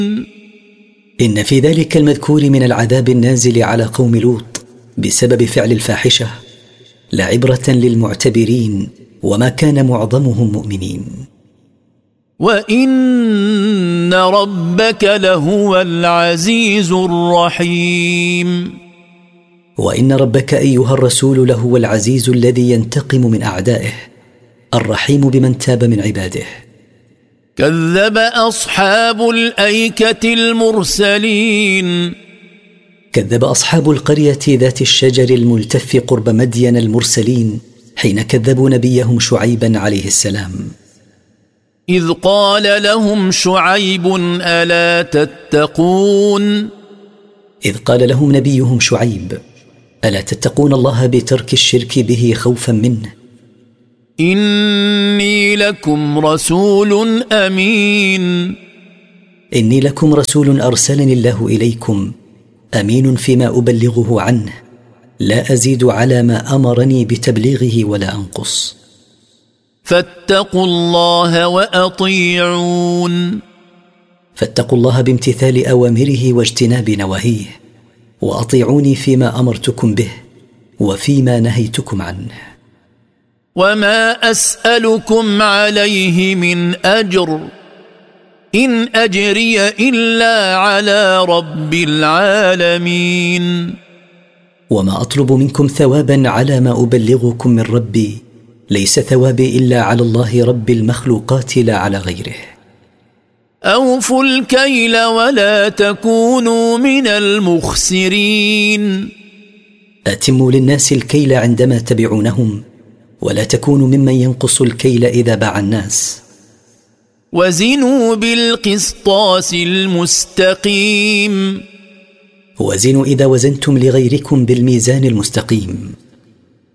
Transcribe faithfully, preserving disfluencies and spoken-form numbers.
إن في ذلك المذكور من العذاب النازل على قوم لوط بسبب فعل الفاحشة لعبرة للمعتبرين وما كان معظمهم مؤمنين. وإن ربك لهو العزيز الرحيم. وإن ربك أيها الرسول لهو العزيز الذي ينتقم من أعدائه الرحيم بمن تاب من عباده. كذب أصحاب الأيكة المرسلين. كذب أصحاب القرية ذات الشجر الملتف قرب مدين المرسلين حين كذبوا نبيهم شعيبا عليه السلام. إذ قال لهم شعيب ألا تتقون. إذ قال لهم نبيهم شعيب ألا تتقون الله بترك الشرك به خوفا منه. إني لكم رسول أمين. إني لكم رسول أرسلني الله إليكم أمين فيما أبلغه عنه لا أزيد على ما أمرني بتبليغه ولا أنقص. فاتقوا الله وأطيعون. فاتقوا الله بامتثال أوامره واجتناب نواهيه وأطيعوني فيما أمرتكم به وفيما نهيتكم عنه. وما أسألكم عليه من أجر إن أجري إلا على رب العالمين. وما أطلب منكم ثوابا على ما أبلغكم من ربي ليس ثوابي إلا على الله رب المخلوقات لا على غيره. أوفوا الكيل ولا تكونوا من المخسرين. أتموا للناس الكيل عندما تبعونهم ولا تكونوا ممن ينقص الكيل إذا باع الناس. وزنوا بالقسطاس المستقيم. وزنوا إذا وزنتم لغيركم بالميزان المستقيم.